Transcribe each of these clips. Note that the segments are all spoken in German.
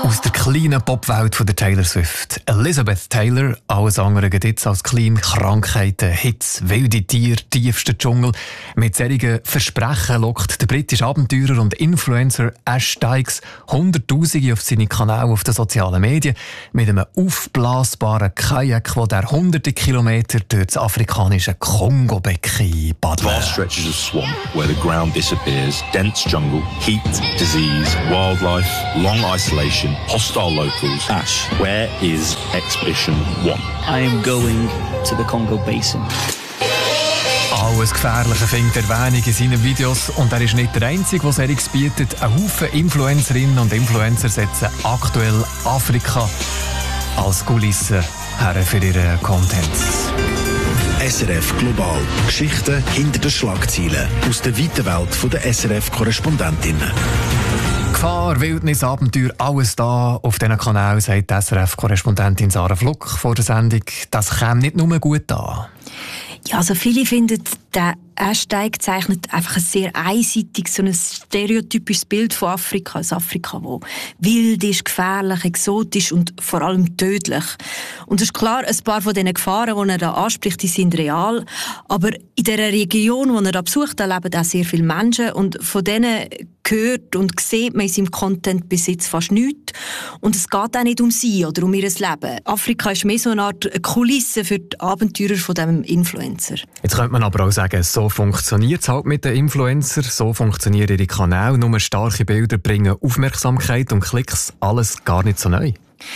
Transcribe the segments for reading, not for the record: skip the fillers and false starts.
Aus der kleinen Popwelt von der Taylor Swift. Elizabeth Taylor, alles andere geht jetzt als klein. Krankheiten, Hitze, wilde Tiere, tiefster Dschungel. Mit solchen Versprechen lockt der britische Abenteurer und Influencer Ash Dykes Hunderttausende auf seine Kanäle auf den sozialen Medien mit einem aufblasbaren Kajak, der hunderte Kilometer durch das afrikanische Kongo-Becken badet. Vast stretches of swamp where the ground disappears, dense jungle, heat, disease, wildlife, long isolation, hostile locals. Ash, where is Expedition 1? I am going to the Congo Basin. Alles Gefährliche findet Erwähnung in seinen Videos und er ist nicht der Einzige, der solches bietet. Ein Haufen Influencerinnen und Influencer setzen aktuell Afrika als Kulisse her für ihre Content. SRF Global. Geschichten hinter den Schlagzeilen aus der weiten Welt der SRF-Korrespondentinnen. Gefahr, Wildnis, Abenteuer, alles da auf diesen Kanal, sagt die SRF-Korrespondentin Sarah Fluck vor der Sendung. Das käme nicht nur gut an. Ja, also viele finden, der Ash Dyke zeichnet einfach ein sehr einseitiges, so ein stereotypisches Bild von Afrika. Ein Afrika, das wild ist, gefährlich, exotisch und vor allem tödlich. Und es ist klar, ein paar von diesen Gefahren, die er da anspricht, die sind real. Aber in dieser Region, die er da besucht, da leben auch sehr viele Menschen. Und von denen hört und sieht man in seinem Content bis jetzt fast nichts. Und es geht auch nicht um sie oder um ihr Leben. Afrika ist mehr so eine Art Kulisse für die Abenteurer von diesem Influencer. Jetzt könnte man aber auch sagen, so funktioniert es halt mit den Influencern, so funktionieren ihre Kanäle. Nur starke Bilder bringen Aufmerksamkeit und Klicks, alles gar nicht so neu.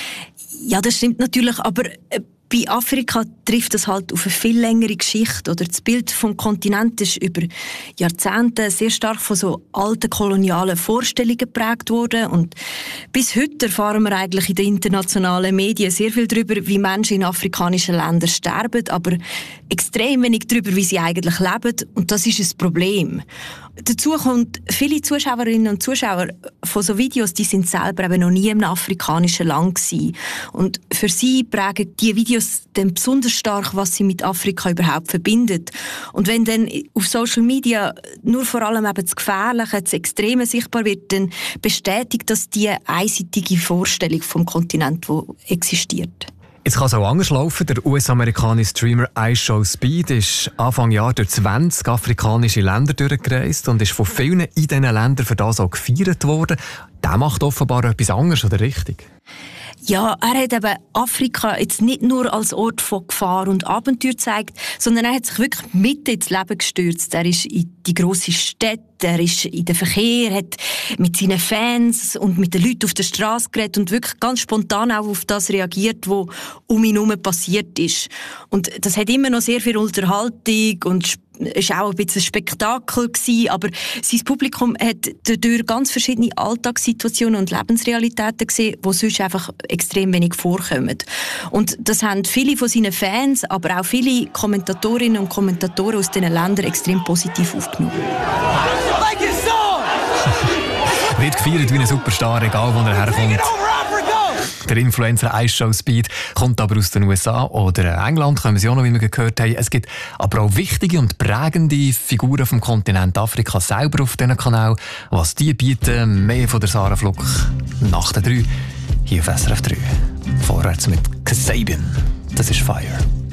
Ja, das stimmt natürlich, aber bei Afrika trifft es halt auf eine viel längere Geschichte. Oder das Bild vom Kontinent ist über Jahrzehnte sehr stark von so alten kolonialen Vorstellungen geprägt worden. Und bis heute erfahren wir eigentlich in den internationalen Medien sehr viel darüber, wie Menschen in afrikanischen Ländern sterben, aber extrem wenig darüber, wie sie eigentlich leben. Und das ist ein Problem. Dazu kommt, viele Zuschauerinnen und Zuschauer von so Videos, die sind selber eben noch nie in einem afrikanischen Land gewesen. Und für sie prägen die Videos dann besonders stark, was sie mit Afrika überhaupt verbindet. Und wenn dann auf Social Media nur vor allem eben das Gefährliche, das Extreme sichtbar wird, dann bestätigt das die einseitige Vorstellung vom Kontinent, die existiert. Jetzt kann es auch anders laufen. Der US-amerikanische Streamer iShowSpeed ist Anfang Jahr durch 20 afrikanische Länder durchgereist und ist von vielen in diesen Ländern für das auch gefeiert worden. Der macht offenbar etwas anderes, oder richtig? Ja, er hat eben Afrika jetzt nicht nur als Ort von Gefahr und Abenteuer gezeigt, sondern er hat sich wirklich mitten ins Leben gestürzt. Er ist in die grosse Städte, er ist in den Verkehr, hat mit seinen Fans und mit den Leuten auf der Straße geredet und wirklich ganz spontan auch auf das reagiert, was um ihn herum passiert ist. Und das hat immer noch sehr viel Unterhaltung und es war auch ein bisschen ein Spektakel gewesen, aber sein Publikum hat dadurch ganz verschiedene Alltagssituationen und Lebensrealitäten gesehen, die sonst einfach extrem wenig vorkommen. Und das haben viele von seinen Fans, aber auch viele Kommentatorinnen und Kommentatoren aus diesen Ländern extrem positiv aufgenommen. Wird gefeiert wie ein Superstar, egal wo er herkommt. Der Influencer iShowSpeed kommt aber aus den USA oder England, können wir sie auch noch, wie wir gehört haben. Es gibt aber auch wichtige und prägende Figuren vom Kontinent Afrika selber auf diesem Kanal. Was die bieten, mehr von der Sarah Fluck nach der 3 hier auf SRF 3. Vorwärts mit Kasabian. Das ist Fire.